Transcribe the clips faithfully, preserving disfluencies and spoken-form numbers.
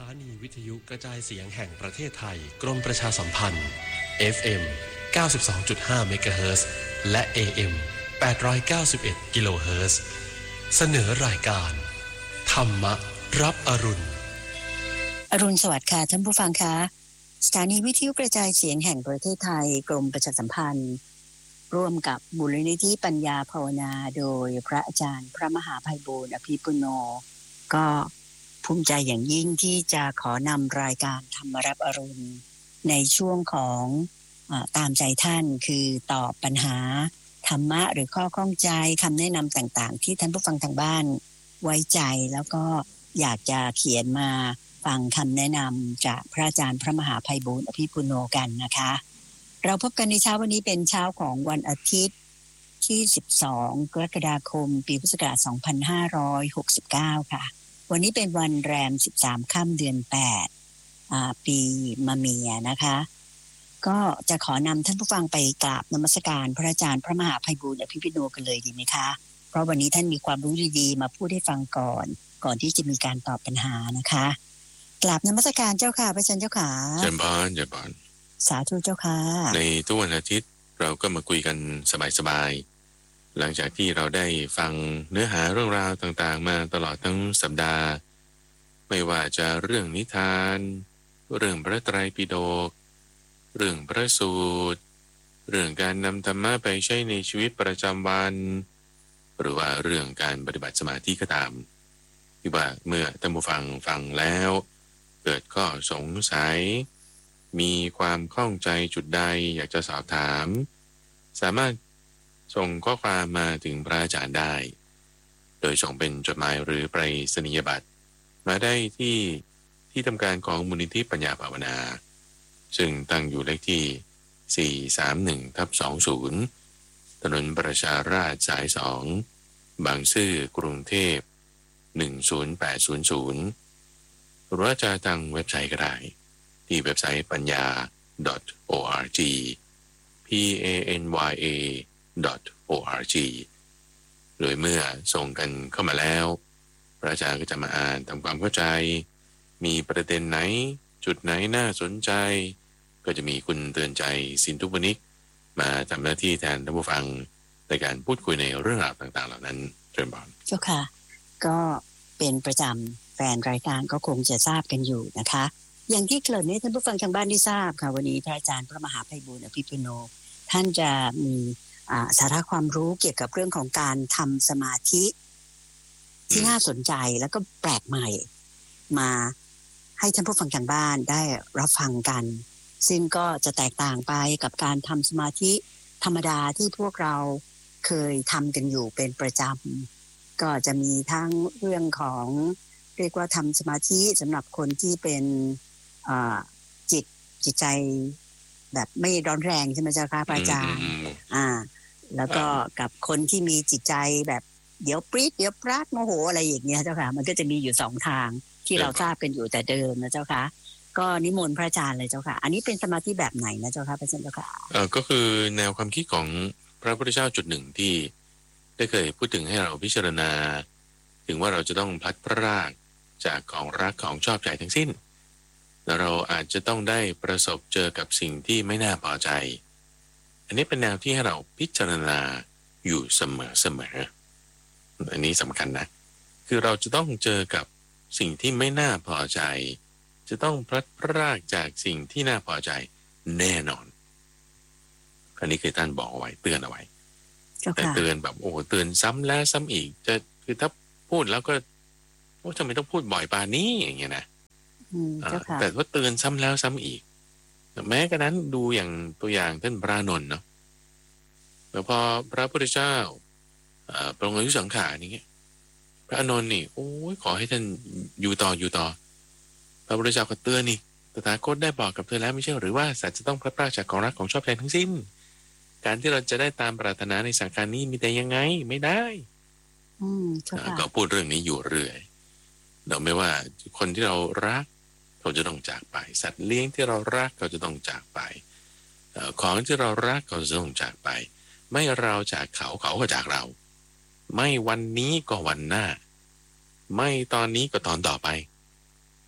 านีวิทยุกระจายเสียงแห่งประเทศไทยกรมประชาสัมพันธ์ เอฟ เอ็ม เก้าสิบสองจุดห้า เมกะเฮิรตซ์และ เอ เอ็ม แปดร้อยเก้าสิบเอ็ด กิโลเฮิรตซ์เสนอรายการธรรมรับอรุณอรุณสวัสดิ์ค่ะท่านผู้ฟังคะสถานีวิทยุกระจายเสียงแห่งประเทศไทยกรมประชาสัมพันธ์ร่วมกับมูลนิธิปัญญาภาวนาโดยพระอาจารย์พระมหาไพบูลย์อภิปุโนก็ภูมิใจอย่างยิ่งที่จะขอนำรายการธรรมรับอรุณในช่วงของอ่าตามใจท่านคือตอบปัญหาธรรมะหรือข้อข้องใจคำแนะนำต่างๆที่ท่านผู้ฟังทางบ้านไว้ใจแล้วก็อยากจะเขียนมาฟังคำแนะนำจากพระอาจารย์พระมหาไพบูลย์อภิปุโนกันนะคะเราพบกันในเช้าวันนี้เป็นเช้าของวันอาทิตย์ที่สิบสองกรกฎาคมปีพุทธศักราชสองพันห้าร้อยหกสิบเก้าค่ะวันนี้เป็นวันแรมสิบสามค่ำเดือนแปดอ่าปีมะเมียนะคะก็จะขอนำท่านผู้ฟังไปกราบนมัสการพระอาจารย์พระมหาไพบูลย์อภิปุโนกันเลยดีไหมคะเพราะวันนี้ท่านมีความรู้ดีๆมาพูดให้ฟังก่อนก่อนที่จะมีการตอบปัญหานะคะกราบนมัสการเจ้าค่ะพระอาจารย์เจ้าค่ะเจริญพรเจริญพรสาธุเจ้าค่ะในทุกวันอาทิตย์เราก็มาคุยกันสบายๆหลังจากที่เราได้ฟังเนื้อหาเรื่องราวต่างๆมาตลอดทั้งสัปดาห์ไม่ว่าจะเรื่องนิทานเรื่องพระไตรปิฎกเรื่องพระสูตรเรื่องการนำธรรมะไปใช้ในชีวิตประจำวันหรือว่าเรื่องการปฏิบัติสมาธิก็ตามที่ว่าเมื่อท่านผู้ฟังฟังแล้วเกิดข้อสงสัยมีความข้องใจจุดใดอยากจะสอบถามสามารถส่งข้อความมาถึงพระอาจารย์ได้โดยส่งเป็นจดหมายหรือไปรษณียบัตรมาได้ที่ที่ทำการของมูลนิธิปัญญาภาวนาซึ่งตั้งอยู่เลขที่ สี่สามหนึ่งทับสองศูนย์ ถนนประชาราษฎร์สายสองบางซื่อกรุงเทพหนึ่งศูนย์แปดศูนย์ศูนย์หรือว่าจะทางเว็บไซต์ก็ได้ที่เว็บไซต์ปัญญา .org p a n y a .org โดยเมื่อส่งกันเข้ามาแล้วพระอาจารย์ก็จะมาอ่านทำความเข้าใจมีประเด็นไหนจุดไหนน่าสนใจก็จะมีคุณเตือนใจสินทุพนิกมาทำหน้าที่แทนท่านผู้ฟังในการพูดคุยในเรื่องราวต่างๆเหล่านั้นเชิญบอลเจ้าค่ะก็เป็นประจำแฟนรายการก็คงจะทราบกันอยู่นะคะอย่างที่เกริ่นให้ท่านผู้ฟังทางบ้านได้ทราบค่ะวันนี้พระอาจารย์พระมหาไพบูลย์อภิปุโนท่านจะมีสาระความรู้เกี่ยวกับเรื่องของการทำสมาธิที่น่าสนใจแล้วก็แปลกใหม่มาให้ท่านผู้ฟังทางบ้านได้รับฟังกันซึ่งก็จะแตกต่างไปกับการทำสมาธิธรรมดาที่พวกเราเคยทำกันอยู่เป็นประจำก็จะมีทั้งเรื่องของเรียกว่าทำสมาธิสำหรับคนที่เป็นจิตจิตใจแบบไม่ร้อนแรงใช่ไหมเจ้าค่ะพระอาจารย์อ่าแล้วก็กับคนที่มีจิตใจแบบเดี๋ยวปรี๊ดเดี๋ยวปราดโมโหอะไรอย่างเงี้ยเจ้าค่ะมันก็จะมีอยู่สองทางที่เราทราบกันอยู่แต่เดิมนะเจ้าค่ะก็นิมนต์พระอาจารย์เลยเจ้าค่ะอันนี้เป็นสมาธิแบบไหนนะเจ้าค่ะพระอาจารย์เจ้าค่ะเออก็คือแนวความคิดของพระพุทธเจ้าจุดหนึ่งที่ได้เคยพูดถึงให้เราพิจารณาถึงว่าเราจะต้องพลัดพรากจากของรักของชอบใจทั้งสิ้นแล้วเราอาจจะต้องได้ประสบเจอกับสิ่งที่ไม่น่าพอใจอันนี้เป็นแนวที่ให้เราพิจารณาอยู่เสมอเสมออันนี้สำคัญนะคือเราจะต้องเจอกับสิ่งที่ไม่น่าพอใจจะต้องพลัดพรากจากสิ่งที่น่าพอใจแน่นอนอันนี้คือท่านบอกเอาไว้เตือนเอาไว้แต่เตือนแบบโอ้เตือนซ้ำแล้วซ้ำอีกจะคือถ้าพูดแล้วก็โอ้ทำไมต้องพูดบ่อยปานนี้อย่างเงี้ยนะแต่ว่าเตือนซ้ำแล้วซ้ำอีกแม้กระนั้นดูอย่างตัวอย่างท่านพระอานนท์เนาะแล้วพอพระพุทธเจ้าปรงอายุสังขารอย่างเงี้ยพระอานนท์นี่โอ้ยขอให้ท่านอยู่ต่ออยู่ต่อพระพุทธเจ้าก็เตือนนี่ตถาคตได้บอกกับเธอแล้วไม่ใช่หรือว่าสัตว์จะต้องพลัดพรากจากของรักของชอบใจทั้งสิ้นการที่เราจะได้ตามปรารถนาในสังขารนี้มีแต่ยังไงไม่ได้อืมก็พูดเรื่องนี้อยู่เรื่อยเราไม่ว่าคนที่เรารักเขาจะต้องจากไปสัตว์เลี้ยงที่เรารักเขาจะต้องจากไปของที่เรารักเขาจะต้องจากไปไม่เราจากเขาเขาก็จากเราไม่วันนี้ก็วันหน้าไม่ตอนนี้ก็ตอนต่อไป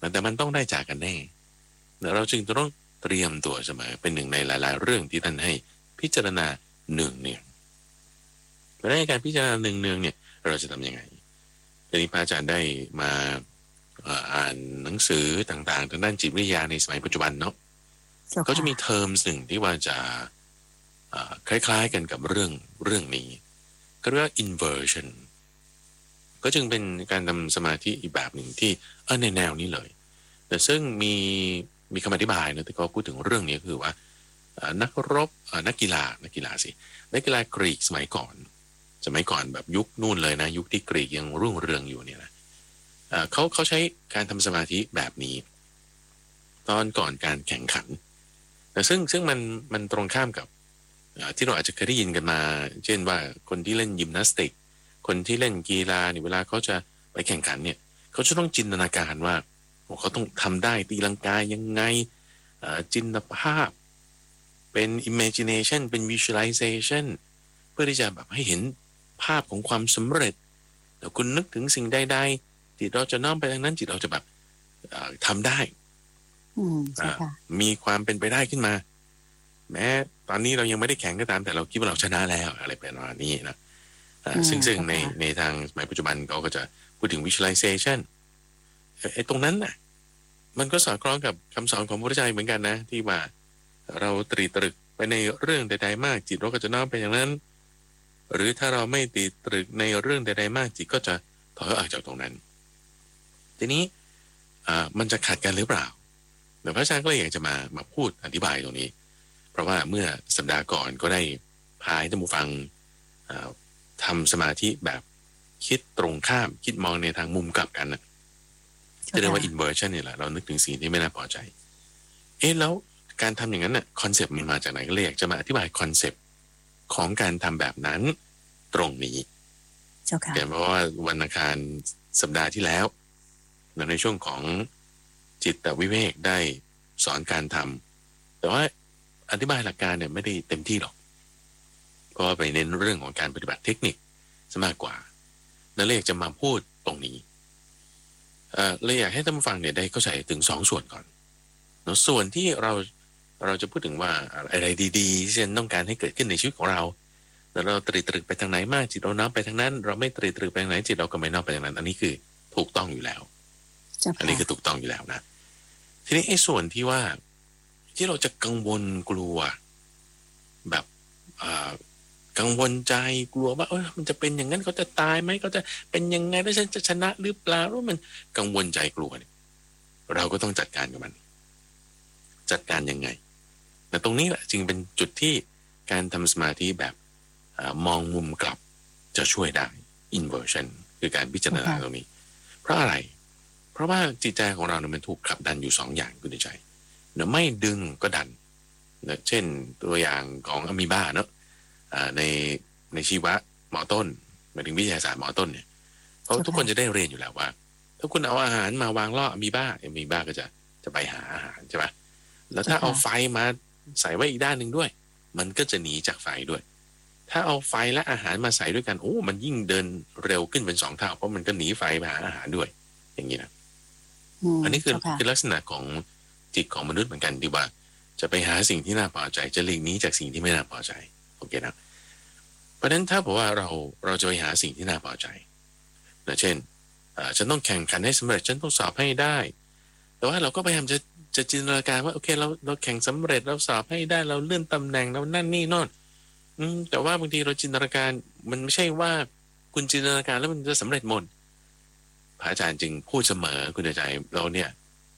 แต่มันต้องได้จากกันแน่เราจึงต้องเตรียมตัวเสมอเป็นหนึ่งในหลายๆเรื่องที่ท่านให้พิจารณาหนึ่งเนี่ยในการพิจารณาหนึ่งเนืองเนี่ยเราจะทำยังไงทีนี้พระอาจารย์ได้มาอ่านหนังสือต่างๆทางด้านจิตวิทยาในสมัยปัจจุบันเนาะก็จะมีเทอมหนึ่งที่ว่าจะคล้ายๆกันกับเรื่องเรื่องนี้ก็เรียกว่า inversion ก็จึงเป็นการทำสมาธิอีกแบบหนึ่งที่เออในแนวนี้เลยแต่ซึ่งมีมีคำอธิบายนะที่เขาพูดถึงเรื่องนี้คือว่านักรบนักกีฬานักกีฬาสินักกีฬากรีกสมัยก่อนสมัยก่อนแบบยุคนู่นเลยนะยุคที่กรีกยังรุ่งเรืองอยู่เนี่ยนะเขาเขาใช้การทำสมาธิแบบนี้ตอนก่อนการแข่งขันแต่ซึ่งซึ่งมันมันตรงข้ามกับที่เราอาจจะเคยได้ยินกันมาเช่นว่าคนที่เล่นยิมนาสติกคนที่เล่นกีฬาเนี่ยเวลาเขาจะไปแข่งขันเนี่ยเขาจะต้องจินตนาการว่าเขาต้องทำได้ตีลังกายังไงจินตภาพเป็น imagination เป็น visualization เพื่อที่จะแบบให้เห็นภาพของความสำเร็จแต่คุณนึกถึงสิ่งใดๆจิตเราจะน้อมไปทางนั้นจิตเราจะแบบทำได้มีความเป็นไปได้ขึ้นมาแม้ตอนนี้เรายังไม่ได้แข่งก็ตามแต่เราคิดว่าเราชนะแล้วอะไรประมาณนี้นะซึ่งซึ่งในในทางสมัยปัจจุบันเขาก็จะพูดถึง visualization ไอ้ตรงนั้นน่ะมันก็สอดคล้องกับคำสอนของพระพุทธเจ้าเหมือนกันนะที่ว่าเราตรีตรึกไปในเรื่องใดๆมากจิตเราก็จะน้อมไปอย่างนั้นหรือถ้าเราไม่ตรีตรึกในเรื่องใดๆมากจิตก็จะถอยออกจากตรงนั้นทีนี้อ่ามันจะขัดกันหรือเปล่าเดี๋ยวพระอาจารย์ก็เลยอยากจะมามาพูดอธิบายตรงนี้เพราะว่าเมื่อสัปดาห์ก่อนก็ได้พาให้ท่านผู้ฟังทำสมาธิแบบคิดตรงข้ามคิดมองในทางมุมกลับกันนะจะเรียกว่า inversion นี่แหละเรานึกถึงสิ่งที่ไม่น่าพอใจเอ๊ะแล้วการทำอย่างนั้นน่ะคอนเซปต์มันมาจากไหนก็เลยอยากจะมาอธิบายคอนเซปต์ของการทำแบบนั้นตรงนี้เพราะว่าวันอังคารสัปดาห์ที่แล้วในช่วงของจิตวิเวกได้สอนการทำแต่ว่าอธิบายหลักการเนี่ยไม่ได้เต็มที่หรอกเพราะว่าไปเน้นเรื่องของการปฏิบัติเทคนิคซะมากกว่านั่นเลยอยากจะมาพูดตรงนี้เอ่อเลยอยากให้ท่านผู้ฟังเนี่ยได้เข้าใจถึงสองส่วนก่อนเนาะส่วนที่เราเราจะพูดถึงว่าอะไรดีๆที่ต้องการให้เกิดขึ้นในชีวิตของเราแล้วเราตรีตรึกไปทางไหนมากจิตเราน้อมไปทางนั้นเราไม่ตรีตรึกไปทางไหนจิตเราก็ไม่น้อมไปทางนั้นอันนี้คือถูกต้องอยู่แล้วอันนี้คือถูกต้องอยู่แล้วนะทีนี้ไอ้ส่วนที่ว่าที่เราจะกังวลกลัวแบบกังวลใจกลัวว่าเออมันจะเป็นอย่างนั้นเขาจะตายไหมเขาจะเป็นยังไงแล้วฉันจะชนะหรือเปล่าว่ามันกังวลใจกลัวเนี่ยเราก็ต้องจัดการกับมันจัดการยังไงแต่ตรงนี้แหละจึงเป็นจุดที่การทำสมาธิแบบมองมุมกลับจะช่วยได้ inversion คือการพิจารณาตรงนี้เพราะอะไรเพราะว่าจิตใจของเราเนี่ยมันถูกขับดันอยู่สองอย่างคุณใจเนาะไม่ดึงก็ดันเนาะเช่นตัวอย่างของอะมีบาเนาะในในชีวะหมอต้นหมายถึงวิทยาศาสตร์หมอต้นเนี่ยเพราะทุกคนจะได้เรียนอยู่แล้วว่าถ้าคุณเอาอาหารมาวางล่ออะมีบาอะมีบาก็จะจะไปหาอาหารใช่ไหมแล้วถ้าเอาไฟมาใส่ไว้อีกด้านหนึ่งด้วยมันก็จะหนีจากไฟด้วยถ้าเอาไฟและอาหารมาใส่ด้วยกันโอ้มันยิ่งเดินเร็วขึ้นเป็นสองเท่าเพราะมันก็หนีไฟไปหาอาหารด้วยอย่างนี้นะอันนี้คือคือลักษณะของจิตของมนุษย์เหมือนกันที่ว่าจะไปหาสิ่งที่น่าพอใจจะหลีกหนีจากสิ่งที่ไม่น่าพอใจโอเคนะเพราะฉะนั้นถ้าบอกว่าเราเราจะไปหาสิ่งที่น่าพอใจนะเช่นฉันต้องแข่งขันให้สำเร็จฉันต้องสอบให้ได้แต่ว่าเราก็พยายามจะจะจินตนาการว่าโอเคเราเราแข่งสำเร็จเราสอบให้ได้เราเลื่อนตำแหน่งเรานั่นนี่นอนอืมแต่ว่าบางทีเราจินตนาการมันไม่ใช่ว่าคุณจินตนาการแล้วมันจะสำเร็จหมดพระอาจารย์จึงพูดเสมอคุณใจเราเนี่ย